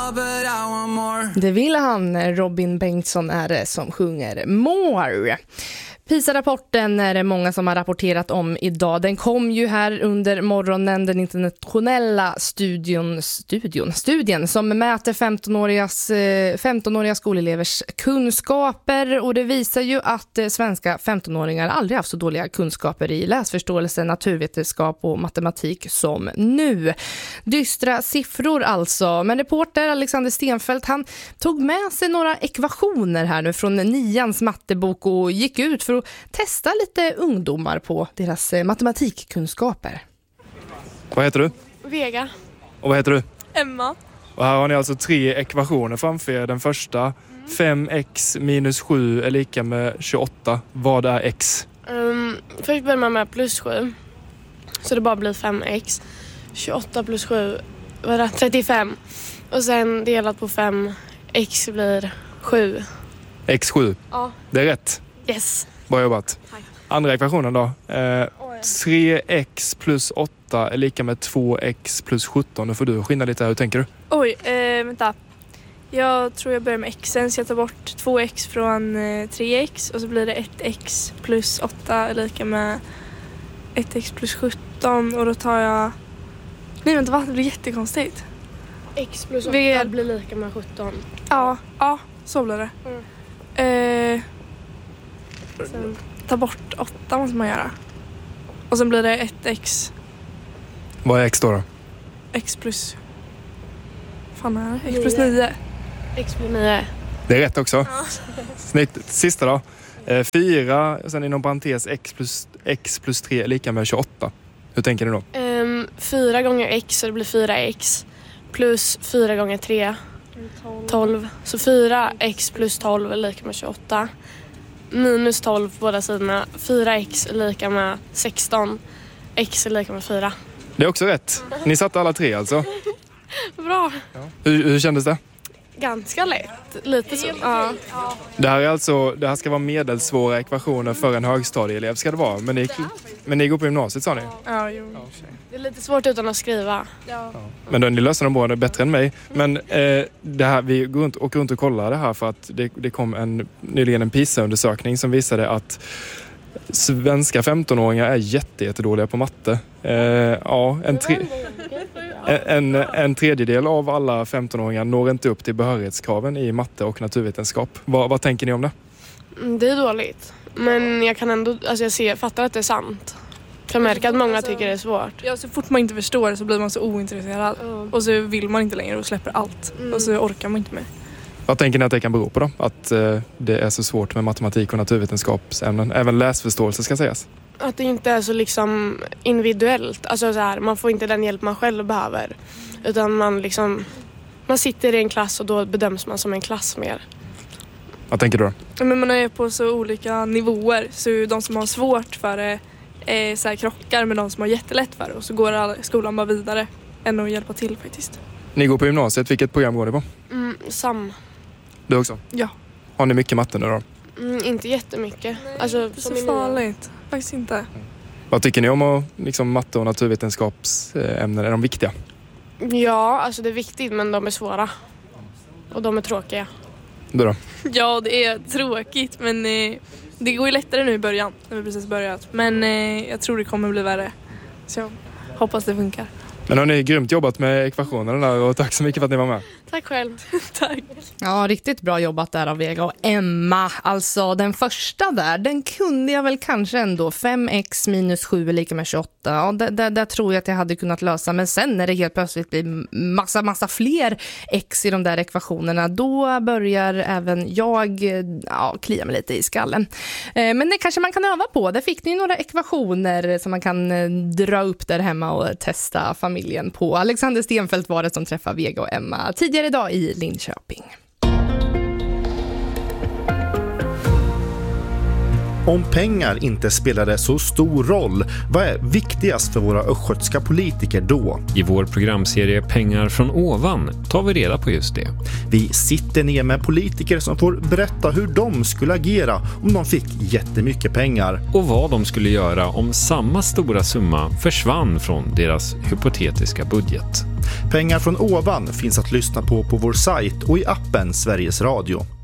but I want more. Det vill han. Robin Bengtsson är det som sjunger More. PISA-rapporten är det många som har rapporterat om idag. Den kom ju här under morgonen, den internationella studien som mäter 15-åriga skolelevers kunskaper, och det visar ju att svenska 15-åringar aldrig haft så dåliga kunskaper i läsförståelse, naturvetenskap och matematik som nu. Dystra siffror alltså, men reporter Alexander Stenfeldt, han tog med sig några ekvationer här nu från 9:ans mattebok och gick ut för att testa lite ungdomar på deras matematikkunskaper. Vad heter du? Vega. Och vad heter du? Emma. Och här har ni alltså 3 ekvationer framför er. Den första, 5x minus 7 är lika med 28. Vad är x? Först börjar man med plus 7. Så det bara blir 5x. 28 plus 7 var 35. Och sen delat på 5. X blir 7. x7. Ja. Det är rätt. Yes. Bra jobbat. Tack. Andra ekvationen då. 3x plus 8 är lika med 2x plus 17. Nu får du skynda lite här. Hur tänker du? Oj, vänta. Jag tror jag börjar med xen, så jag tar bort 2x från 3x och så blir det 1x plus 8 är lika med 1x plus 17, och då tar jag... Nej, vänta, vad? Det blir jättekonstigt. X plus 8 blir lika med 17. Ja, så blir det. Sen Ta bort 8 måste man göra. Och sen blir det 1x. Vad är x då? X plus... Fan är det? X plus 9. X blir 9. Det är rätt också. Ja. Snyggt. Sista då. 4, sen inom parentes x plus 3 är lika med 28. Hur tänker du då? 4 gånger x, så det blir 4x. Plus 4 gånger 3. 12. Så 4x plus 12 är lika med 28. Minus 12 på båda sidorna. 4x är lika med 16. X är lika med 4. Det är också rätt. Ni satte alla 3 alltså. Bra. Ja. Hur kändes det? Ganska lätt. Lite så. Ja. Det här ska vara medelsvåra ekvationer för en högstadieelev ska det vara. Men ni går på gymnasiet, sa ni? Ja, jo. Det är lite svårt utan att skriva. Ja. Men då ni löser dem bra, det är bättre än mig. Men det här, vi går runt och kollar det här för att det kom nyligen en PISA-undersökning som visade att svenska 15-åringar är jättedåliga på matte. En tredjedel av alla 15-åringar når inte upp till behörighetskraven i matte och naturvetenskap. Vad tänker ni om det? Det är dåligt. Men jag kan ändå, jag fattar att det är sant. Jag märker att många tycker det är svårt. Ja, så fort man inte förstår så blir man så ointresserad. Och så vill man inte längre och släpper allt. Och så orkar man inte mer. Vad tänker ni att det kan bero på då? Att det är så svårt med matematik och naturvetenskapsämnen. Även läsförståelse ska sägas. Att det inte är så individuellt. Man får inte den hjälp man själv behöver. Utan man sitter i en klass och då bedöms man som en klass mer. Vad tänker du då? Men man är på så olika nivåer. Så de som har svårt för det krockar med de som har jättelätt för det. Och så går skolan bara vidare än att hjälpa till faktiskt. Ni går på gymnasiet. Vilket program går ni på? Sam. Du också? Ja. Har ni mycket matte nu då? Inte jättemycket. Det är så farligt. Faktiskt inte. Vad tycker ni om matte och naturvetenskapsämnen? Är de viktiga? Ja, det är viktigt, men de är svåra. Och de är tråkiga. Du då? Ja, det är tråkigt, men det går ju lättare nu i början. När vi precis börjat. Men jag tror det kommer bli värre. Så jag hoppas det funkar. Men har ni grymt jobbat med ekvationerna där, och tack så mycket för att ni var med. Tack själv. Tack. Ja, riktigt bra jobbat där av Vega och Emma. Alltså den första där, den kunde jag väl kanske ändå. 5x minus 7 är lika med 28. Ja, där tror jag att jag hade kunnat lösa. Men sen när det helt plötsligt blir massa fler x i de där ekvationerna, då börjar även jag klia mig lite i skallen. Men det kanske man kan öva på. Där fick ni några ekvationer som man kan dra upp där hemma och testa familjen på. Alexander Stenfeldt var det som träffade Vega och Emma tidigare idag i Linköping. Om pengar inte spelade så stor roll, vad är viktigast för våra östgötska politiker då? I vår programserie Pengar från ovan tar vi reda på just det. Vi sitter ner med politiker som får berätta hur de skulle agera om de fick jättemycket pengar. Och vad de skulle göra om samma stora summa försvann från deras hypotetiska budget. Pengar från ovan finns att lyssna på vår sajt och i appen Sveriges Radio.